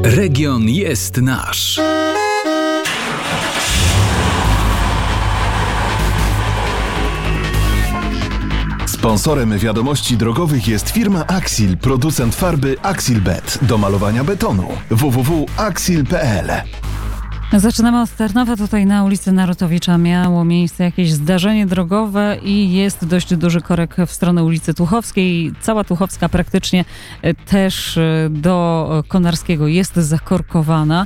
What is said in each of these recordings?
Region jest nasz. Sponsorem wiadomości drogowych jest firma Axil, producent farby Axilbet do malowania betonu. www.axil.pl. Zaczynamy od Tarnowa. Tutaj na ulicy Narutowicza miało miejsce jakieś zdarzenie drogowe i jest dość duży korek w stronę ulicy Tuchowskiej. Cała Tuchowska praktycznie też do Konarskiego jest zakorkowana.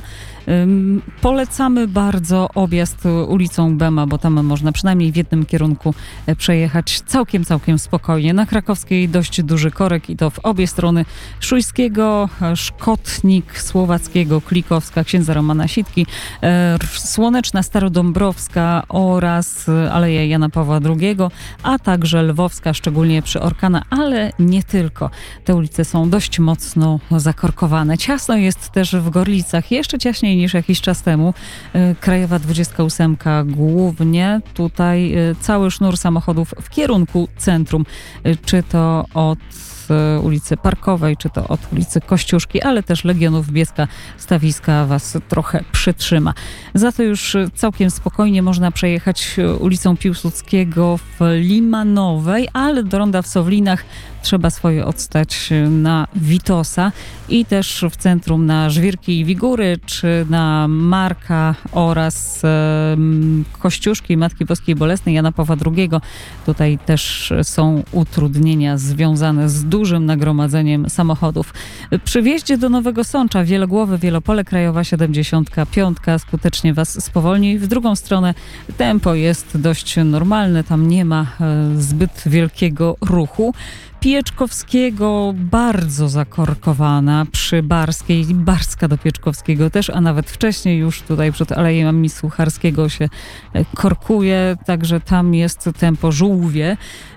Polecamy bardzo objazd ulicą Bema, bo tam można przynajmniej w jednym kierunku przejechać całkiem spokojnie. Na Krakowskiej dość duży korek i to w obie strony: Szujskiego, Szkotnik, Słowackiego, Klikowska, Księdza Romana Sitki, Słoneczna, Starodąbrowska oraz Aleja Jana Pawła II, a także Lwowska, szczególnie przy Orkana, ale nie tylko. Te ulice są dość mocno zakorkowane. Ciasno jest też w Gorlicach, jeszcze ciaśniej niż jakiś czas temu. Krajowa 28 głównie. Tutaj cały sznur samochodów w kierunku centrum, czy to od ulicy Parkowej, czy to od ulicy Kościuszki, ale też Legionów Bielska Stawiska was trochę przytrzyma. Za to już całkiem spokojnie można przejechać ulicą Piłsudskiego w Limanowej, ale do ronda w Sowlinach trzeba swoje odstać na Witosa i też w centrum na Żwirki i Wigury, czy na Marka oraz Kościuszki, Matki Boskiej Bolesnej, Jana Pawła II. Tutaj też są utrudnienia związane z dużym nagromadzeniem samochodów. Przy wjeździe do Nowego Sącza, Wielogłowy, Wielopole, Krajowa 75 skutecznie was spowolni. W drugą stronę tempo jest dość normalne, tam nie ma zbyt wielkiego ruchu. Pieczkowskiego bardzo zakorkowana przy Barskiej, Barska do Pieczkowskiego też, a nawet wcześniej już tutaj przed Alejem Słucharskiego się korkuje, także tam jest tempo żółwie.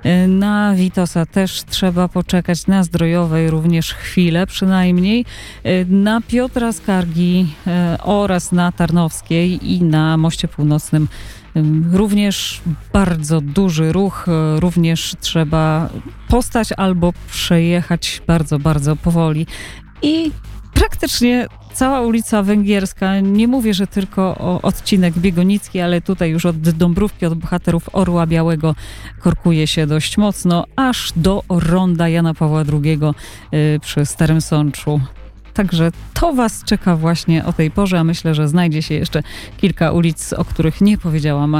Na Witosa też trzeba poczekać, na Zdrojowej również chwilę przynajmniej. Na Piotra Skargi oraz na Tarnowskiej i na Moście Północnym również bardzo duży ruch, również trzeba postać albo przejechać bardzo powoli. I praktycznie cała ulica Węgierska, nie mówię, że tylko o odcinek Biegonicki, ale tutaj już od Dąbrówki, od Bohaterów Orła Białego korkuje się dość mocno, aż do ronda Jana Pawła II przy Starym Sączu. Także to was czeka właśnie o tej porze, a myślę, że znajdzie się jeszcze kilka ulic, o których nie powiedziałam.